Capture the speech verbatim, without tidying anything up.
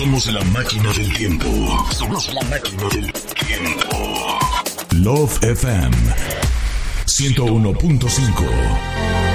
Somos la máquina del tiempo. Somos la máquina del tiempo. Love F M ciento uno punto cinco.